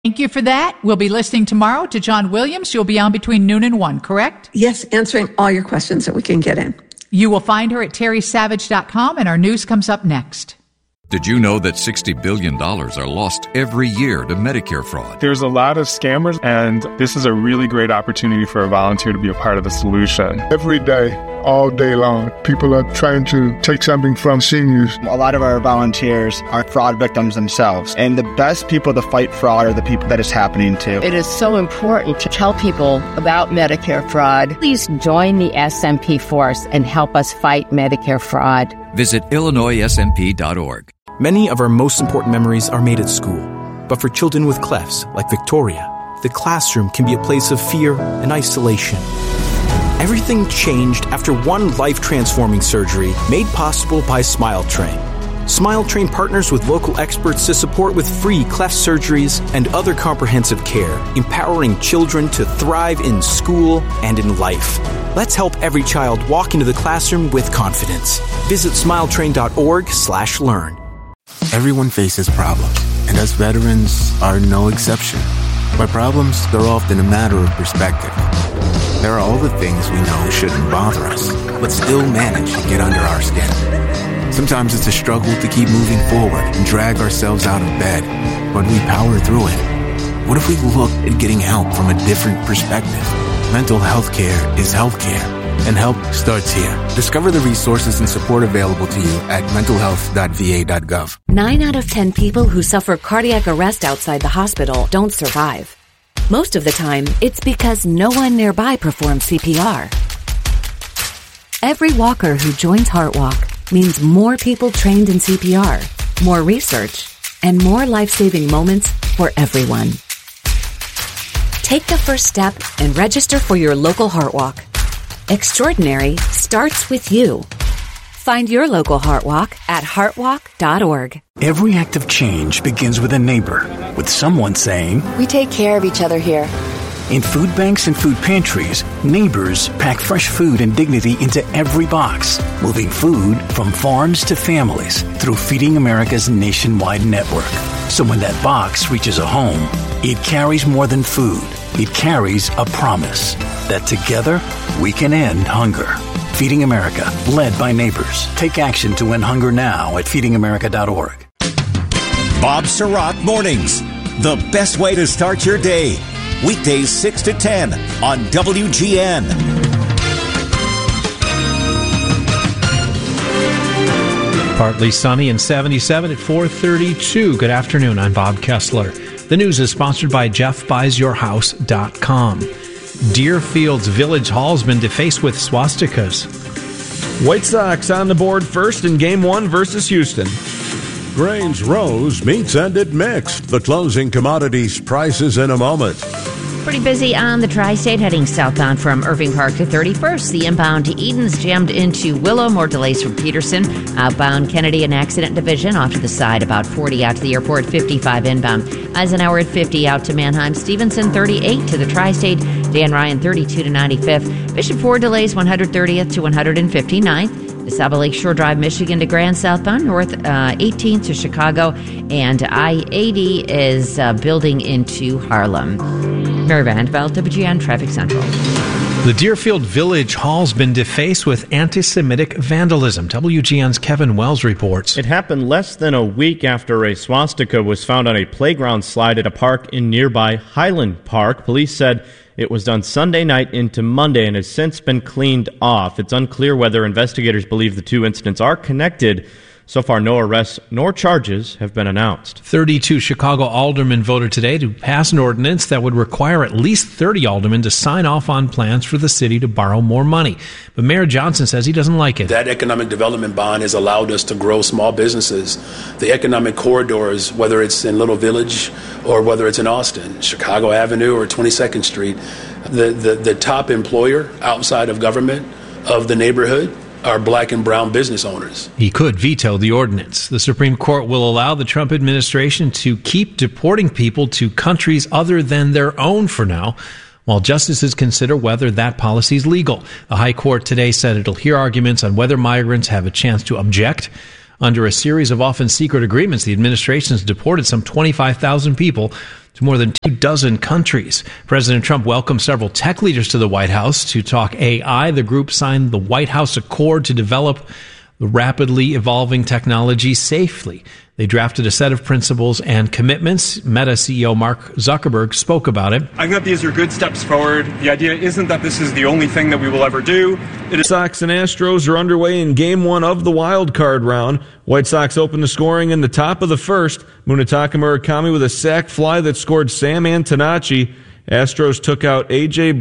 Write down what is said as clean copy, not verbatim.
Thank you for that. We'll be listening tomorrow to John Williams. You'll be on between noon and 1, correct? Yes, answering all your questions that we can get in. You will find her at terrysavage.com, and our news comes up next. Did you know that $60 billion are lost every year to Medicare fraud? There's a lot of scammers, and this is a really great opportunity for a volunteer to be a part of the solution. Every day, all day long, people are trying to take something from seniors. A lot of our volunteers are fraud victims themselves, and the best people to fight fraud are the people that it's happening to. It is so important to tell people about Medicare fraud. Please join the SMP force and help us fight Medicare fraud. Visit IllinoisSMP.org. Many of our most important memories are made at school. But for children with clefts, like Victoria, the classroom can be a place of fear and isolation. Everything changed after one life-transforming surgery made possible by SmileTrain. SmileTrain partners with local experts to support with free cleft surgeries and other comprehensive care, empowering children to thrive in school and in life. Let's help every child walk into the classroom with confidence. Visit smiletrain.org/learn. Everyone faces problems, and us veterans are no exception. By problems, they're often a matter of perspective. There are all the things we know shouldn't bother us, but still manage to get under our skin. Sometimes it's a struggle to keep moving forward and drag ourselves out of bed, but we power through it. What if we looked at getting help from a different perspective? Mental health care is health care, and help starts here. Discover the resources and support available to you at mentalhealth.va.gov. 9 out of 10 people who suffer cardiac arrest outside the hospital don't survive. Most of the time, it's because no one nearby performs CPR. Every walker who joins HeartWalk means more people trained in CPR, more research, and more life-saving moments for everyone. Take the first step and register for your local HeartWalk. Extraordinary starts with you. Find your local HeartWalk at heartwalk.org. Every act of change begins with a neighbor, with someone saying, "We take care of each other here." In food banks and food pantries, neighbors pack fresh food and dignity into every box, moving food from farms to families through Feeding America's nationwide network. So when that box reaches a home, it carries more than food. It carries a promise that together we can end hunger. Feeding America, led by neighbors. Take action to end hunger now at feedingamerica.org. Bob Surratt Mornings, the best way to start your day. Weekdays 6 to 10 on WGN. Partly sunny and 77 at 4:32. Good afternoon. I'm Bob Kessler. The news is sponsored by JeffBuysYourHouse.com. Deerfield's Village Hall's been defaced with swastikas. White Sox on the board first in Game 1 versus Houston. Grains rose, meats ended mixed. The closing commodities prices in a moment. Pretty busy on the tri-state heading southbound from Irving Park to 31st. The inbound to Eden's jammed into Willow. More delays from Peterson. Outbound Kennedy and Accident Division off to the side. About 40 out to the airport. 55 inbound. Eisenhower at 50 out to Manheim. Stevenson 38 to the tri-state. Dan Ryan 32 to 95th. Bishop Ford delays 130th to 159th. DeSable Lakeshore Drive, Michigan to Grand southbound, north 18th to Chicago, and I-80 is building into Harlem. Mary Vandeveld, WGN Traffic Central. The Deerfield Village Hall's been defaced with anti-Semitic vandalism. WGN's Kevin Wells reports. It happened less than a week after a swastika was found on a playground slide at a park in nearby Highland Park. Police said it was done Sunday night into Monday and has since been cleaned off. It's unclear whether investigators believe the two incidents are connected. So far, no arrests nor charges have been announced. 32 Chicago aldermen voted today to pass an ordinance that would require at least 30 aldermen to sign off on plans for the city to borrow more money. But Mayor Johnson says he doesn't like it. That economic development bond has allowed us to grow small businesses. The economic corridors, whether it's in Little Village or whether it's in Austin, Chicago Avenue or 22nd Street, the top employer outside of government of the neighborhood are black and brown business owners. He could veto the ordinance. The Supreme Court will allow the Trump administration to keep deporting people to countries other than their own for now, while justices consider whether that policy is legal. The High Court today said it'll hear arguments on whether migrants have a chance to object Under a series of often secret agreements, the administration has deported some 25,000 people to more than 24 countries. President Trump welcomed several tech leaders to the White House to talk AI. The group signed the White House Accord to develop the rapidly evolving technology safely. They drafted a set of principles and commitments. Meta CEO Mark Zuckerberg spoke about it. I think that these are good steps forward. The idea isn't that this is the only thing that we will ever do. Sox and Astros are underway in Game 1 of the wild card round. White Sox opened the scoring in the top of the first. Munetaka Murakami with a sac fly that scored Sam Antonacci. Astros took out A.J.